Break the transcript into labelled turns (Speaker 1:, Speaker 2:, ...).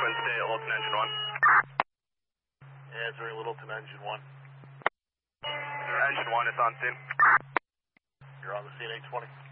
Speaker 1: stay at Littleton Engine 1.
Speaker 2: Answering Littleton Engine 1.
Speaker 1: Engine 1 is on scene.
Speaker 2: You're on the scene 820.